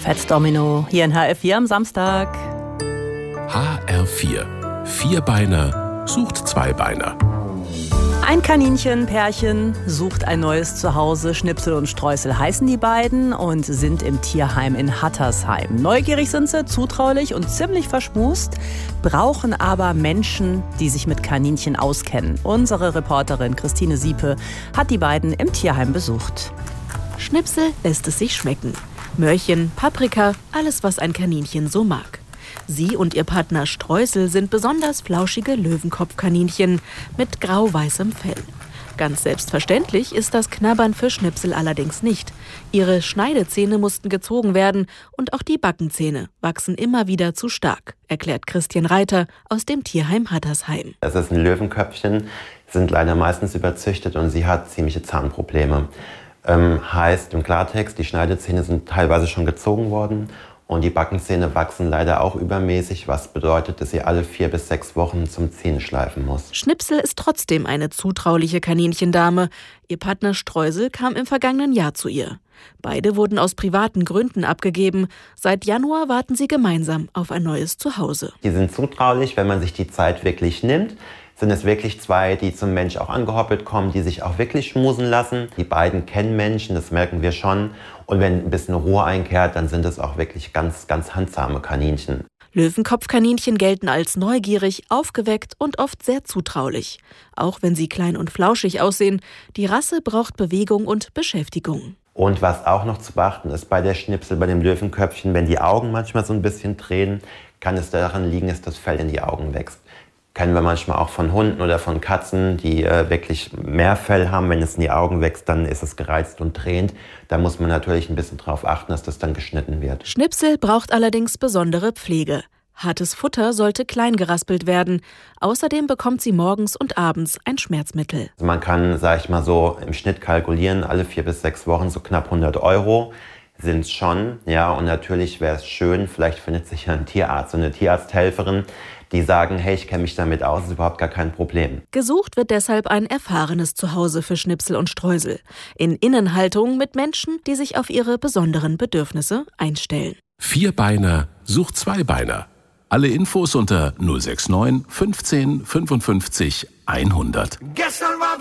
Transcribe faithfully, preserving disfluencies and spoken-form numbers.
Fats Domino hier in H R vier am Samstag. H R vier. Vierbeiner sucht Zweibeiner. Ein Kaninchenpärchen sucht ein neues Zuhause. Schnipsel und Streusel heißen die beiden und sind im Tierheim in Hattersheim. Neugierig sind sie, zutraulich und ziemlich verschmust, brauchen aber Menschen, die sich mit Kaninchen auskennen. Unsere Reporterin Christine Siepe hat die beiden im Tierheim besucht. Schnipsel lässt es sich schmecken. Möhrchen, Paprika, alles, was ein Kaninchen so mag. Sie und ihr Partner Streusel sind besonders flauschige Löwenkopfkaninchen mit grau-weißem Fell. Ganz selbstverständlich ist das Knabbern für Schnipsel allerdings nicht. Ihre Schneidezähne mussten gezogen werden und auch die Backenzähne wachsen immer wieder zu stark, erklärt Christian Reiter aus dem Tierheim Hattersheim. Das ist ein Löwenköpfchen, sind leider meistens überzüchtet und sie hat ziemliche Zahnprobleme. Ähm, heißt im Klartext, die Schneidezähne sind teilweise schon gezogen worden. Und die Backenzähne wachsen leider auch übermäßig, was bedeutet, dass sie alle vier bis sechs Wochen zum Zähne schleifen muss. Schnipsel ist trotzdem eine zutrauliche Kaninchendame. Ihr Partner Streusel kam im vergangenen Jahr zu ihr. Beide wurden aus privaten Gründen abgegeben. Seit Januar warten sie gemeinsam auf ein neues Zuhause. Die sind zutraulich, wenn man sich die Zeit wirklich nimmt. Sind es wirklich zwei, die zum Mensch auch angehoppelt kommen, die sich auch wirklich schmusen lassen. Die beiden kennen Menschen, das merken wir schon. Und wenn ein bisschen Ruhe einkehrt, dann sind es auch wirklich ganz, ganz handsame Kaninchen. Löwenkopfkaninchen gelten als neugierig, aufgeweckt und oft sehr zutraulich. Auch wenn sie klein und flauschig aussehen, die Rasse braucht Bewegung und Beschäftigung. Und was auch noch zu beachten ist bei der Schnipsel, bei dem Löwenköpfchen, wenn die Augen manchmal so ein bisschen tränen, kann es daran liegen, dass das Fell in die Augen wächst. Kennen wir manchmal auch von Hunden oder von Katzen, die äh, wirklich mehr Fell haben. Wenn es in die Augen wächst, dann ist es gereizt und tränt. Da muss man natürlich ein bisschen drauf achten, dass das dann geschnitten wird. Schnipsel braucht allerdings besondere Pflege. Hartes Futter sollte klein geraspelt werden. Außerdem bekommt sie morgens und abends ein Schmerzmittel. Also man kann, sage ich mal so, im Schnitt kalkulieren, alle vier bis sechs Wochen so knapp hundert Euro. Sind es schon, ja, und natürlich wäre es schön, vielleicht findet sich ja ein Tierarzt, so eine Tierarzthelferin, die sagen, hey, ich kenne mich damit aus, ist überhaupt gar kein Problem. Gesucht wird deshalb ein erfahrenes Zuhause für Schnipsel und Streusel. In Innenhaltung mit Menschen, die sich auf ihre besonderen Bedürfnisse einstellen. Vierbeiner sucht Zweibeiner. Alle Infos unter null sechs neun fünfzehn fünfundfünfzig hundert.